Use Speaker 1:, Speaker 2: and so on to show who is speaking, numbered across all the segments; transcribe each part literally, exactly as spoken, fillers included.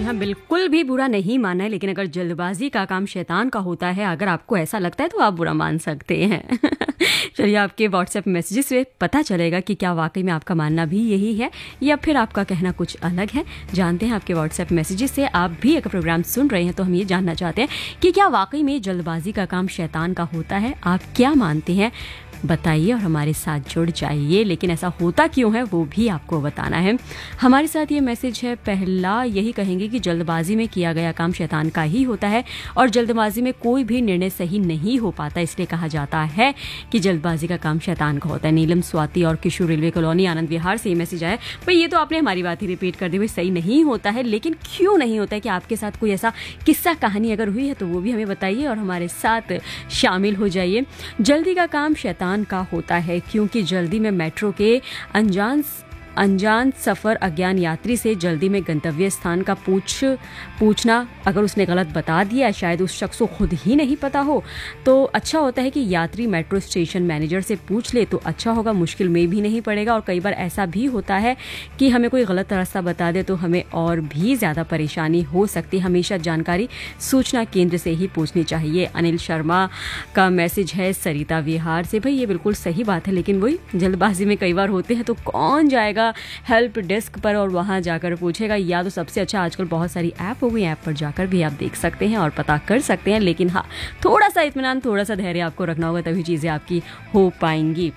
Speaker 1: हाँ, बिल्कुल भी बुरा नहीं मानना है, लेकिन अगर जल्दबाजी का काम शैतान का होता है, अगर आपको ऐसा लगता है तो आप बुरा मान सकते हैं। चलिए, आपके व्हाट्सएप मैसेजेस से पता चलेगा कि क्या वाकई में आपका मानना भी यही है या फिर आपका कहना कुछ अलग है। जानते हैं आपके व्हाट्सएप मैसेजेस से। आप भी अगर प्रोग्राम सुन रहे हैं तो हम ये जानना चाहते हैं कि क्या वाकई में जल्दबाजी का काम शैतान का होता है, आप क्या मानते हैं, बताइए और हमारे साथ जुड़ जाइए। लेकिन ऐसा होता क्यों है वो भी आपको बताना है। हमारे साथ ये मैसेज है। पहला यही कहेंगे कि जल्दबाजी में किया गया काम शैतान का ही होता है और जल्दबाजी में कोई भी निर्णय सही नहीं हो पाता, इसलिए कहा जाता है कि जल्दबाजी का काम शैतान का होता है। नीलम, स्वाति और किशोर रेलवे कॉलोनी आनंद विहार से ये मैसेज आया। भाई ये तो आपने हमारी बात ही रिपीट कर दी, भाई सही नहीं होता है, लेकिन क्यों नहीं होता है? कि आपके साथ कोई ऐसा किस्सा कहानी अगर हुई है तो वो भी हमें बताइए और हमारे साथ शामिल हो जाइए। जल्दी का काम शैतान का होता है क्योंकि जल्दी में मेट्रो के अनजान अनजान सफ़र अज्ञान यात्री से जल्दी में गंतव्य स्थान का पूछ पूछना अगर उसने गलत बता दिया, शायद उस शख्स को खुद ही नहीं पता हो, तो अच्छा होता है कि यात्री मेट्रो स्टेशन मैनेजर से पूछ ले तो अच्छा होगा, मुश्किल में भी नहीं पड़ेगा। और कई बार ऐसा भी होता है कि हमें कोई गलत रास्ता बता दे तो हमें और भी ज़्यादा परेशानी हो सकती है। हमेशा जानकारी सूचना केंद्र से ही पूछनी चाहिए। अनिल शर्मा का मैसेज है सरिता विहार से। भाई ये बिल्कुल सही बात है, लेकिन वही जल्दबाजी में कई बार होते हैं तो कौन जाएगा हेल्प डेस्क पर और वहां जाकर पूछेगा। या तो सबसे अच्छा आजकल बहुत सारी ऐप हो गई, ऐप पर जाकर भी आप देख सकते हैं और पता कर सकते हैं। लेकिन हाँ, थोड़ा सा इत्मीनान, थोड़ा सा धैर्य आपको रखना होगा, तभी चीज़ें आपकी हो पाएंगी।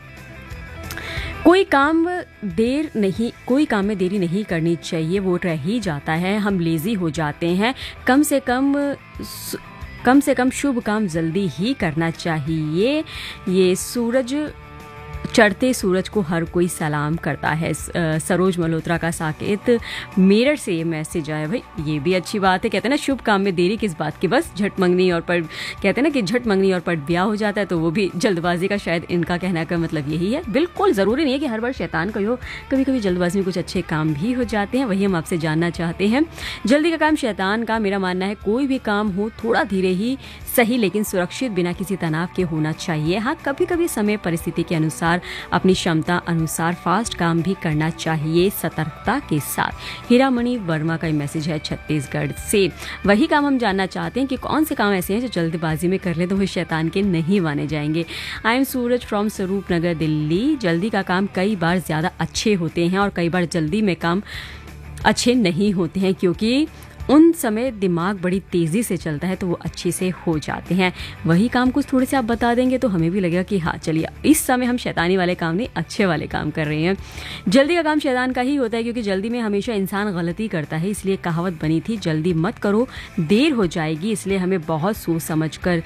Speaker 1: कोई काम देर नहीं कोई काम में देरी नहीं करनी चाहिए, वो रह ही जाता है, हम लेजी हो जाते हैं। कम से कम कम से कम शुभ काम जल्दी ही करना चाहिए। ये सूरज चढ़ते सूरज को हर कोई सलाम करता है। सरोज मल्होत्रा का साकेत मेरठ से ये मैसेज आया। भाई ये भी अच्छी बात है। कहते हैं ना, शुभ काम में देरी किस बात की, बस झट मंगनी और पर कहते हैं ना कि झट मंगनी और पट ब्याह हो जाता है, तो वो भी जल्दबाजी का शायद इनका कहना का मतलब यही है। बिल्कुल ज़रूरी नहीं है कि हर बार शैतान का हो, कभी कभी जल्दबाजी में कुछ अच्छे काम भी हो जाते हैं। वही हम आपसे जानना चाहते हैं। जल्दी का काम शैतान का, मेरा मानना है कोई भी काम हो थोड़ा धीरे ही सही, लेकिन सुरक्षित, बिना किसी तनाव के होना चाहिए। हाँ, कभी कभी समय परिस्थिति के अनुसार अपनी क्षमता अनुसार फास्ट काम भी करना चाहिए, सतर्कता के साथ। हीरामणि वर्मा का मैसेज है छत्तीसगढ़ से। वही काम हम जानना चाहते हैं कि कौन से काम ऐसे हैं जो जल्दबाजी में कर ले तो वो शैतान के नहीं माने जाएंगे। आई एम सूरज फ्रॉम स्वरूप नगर, दिल्ली। जल्दी का काम कई बार ज़्यादा अच्छे होते हैं और कई बार जल्दी में काम अच्छे नहीं होते हैं, क्योंकि उन समय दिमाग बड़ी तेज़ी से चलता है तो वो अच्छे से हो जाते हैं। वही काम कुछ थोड़े से आप बता देंगे तो हमें भी लगेगा कि हाँ चलिए, इस समय हम शैतानी वाले काम नहीं, अच्छे वाले काम कर रहे हैं। जल्दी का काम शैतान का ही होता है क्योंकि जल्दी में हमेशा इंसान गलती करता है, इसलिए कहावत बनी थी, जल्दी मत करो देर हो जाएगी। इसलिए हमें बहुत सोच समझ कर